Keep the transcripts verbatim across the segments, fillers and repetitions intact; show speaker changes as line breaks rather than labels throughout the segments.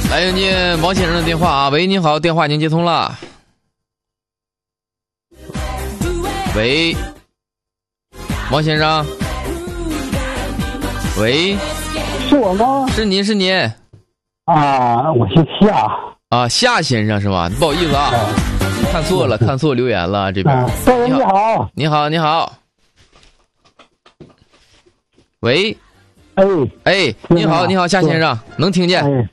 来迎接王先生的电话啊！喂，你好，电话已经接通了。喂，王先生。喂，
是我吗？
是您，是您。
啊，我姓夏。
啊，夏先生是吧？不好意思啊，看错了，看错留言了这边。
大人你好，
你好，你好。喂，
哎
哎，你好，你好，夏先生，能听见？
哎，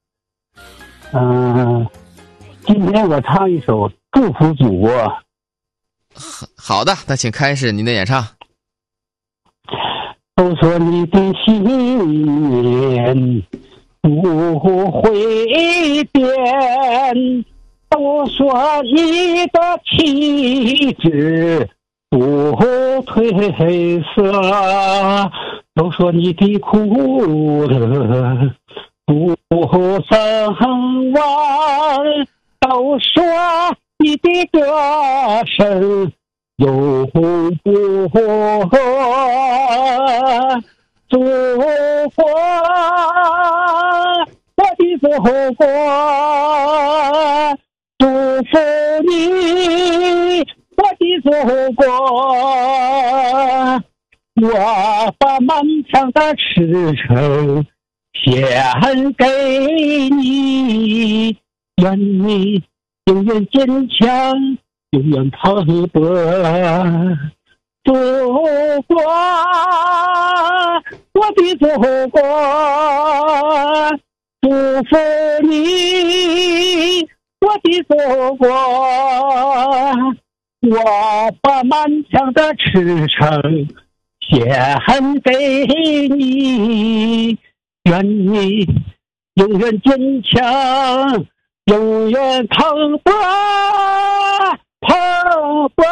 嗯、呃，今天我唱一首《祝福祖国》。
好的，那请开始您的演唱。
都说你的信念不会变，都说你的气质不褪色，都说你的苦乐不胜完，都说你的歌声永不和，祖国，我的祖国，祝福你，我的祖国，我把满腔的赤诚献给你，愿你永远坚强，永远蓬勃，祖国，我的祖国，祝福你，我的祖国，我把满腔的赤诚献给你，愿你永远坚强，永远蓬勃，蓬勃。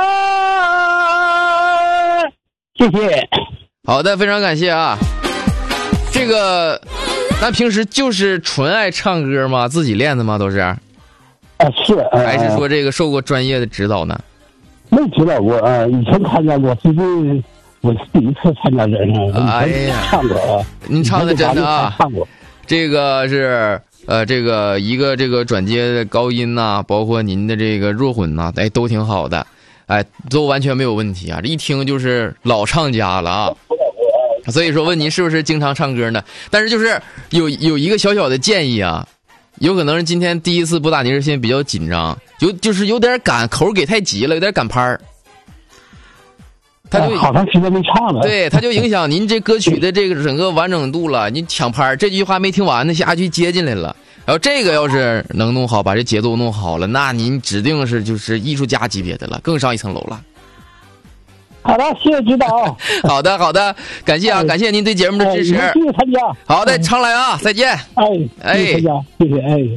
谢谢。
好的，非常感谢啊。这个，那平时就是纯爱唱歌吗？自己练的吗？都是？啊，
是。呃、
还是说这个受过专业的指导呢？
没指导过啊，以前参加过，最近我是第一次参加这个。
哎呀，
唱过啊。
您唱的真的啊？
唱过。
这个是呃，这个一个这个转接的高音呐、啊，包括您的这个弱混呐、啊，哎，都挺好的，哎，都完全没有问题啊！这一听就是老唱家了啊。所以说问您是不是经常唱歌呢？但是就是有有一个小小的建议啊，有可能是今天第一次拨打您热线比较紧张，有就是有点赶口给太急了，有点赶拍儿。他就、
啊、好长时间没唱了，
对，他就影响您这歌曲的这个整个完整度了。您抢拍儿，这句话没听完呢，下句接进来了。然后这个要是能弄好，把这节奏弄好了，那您指定是就是艺术家级别的了，更上一层楼了。
好的，谢谢指导。
好的，好的，感谢啊，哎、感谢您对节目的支持。
哎、谢谢参加。
好的，常来啊，再见。
哎，
哎，
谢谢参加，谢谢，哎。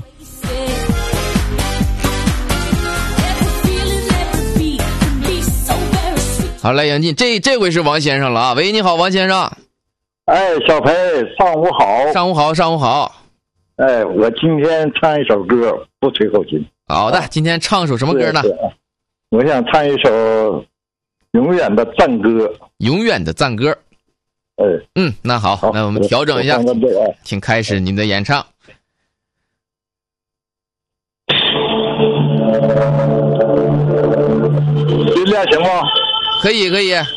好，来杨进，这这回是王先生了啊！喂，你好，王先生。
哎，小裴，上午好。
上午好，上午好。
哎，我今天唱一首歌，不吹口琴。
好的，今天唱首什么歌呢？
我想唱一首《永远的赞歌》。
永远的赞歌。
哎，
嗯，那好，好那我们调整一下，请开始您的演唱。
音量行吗？
可以，可以。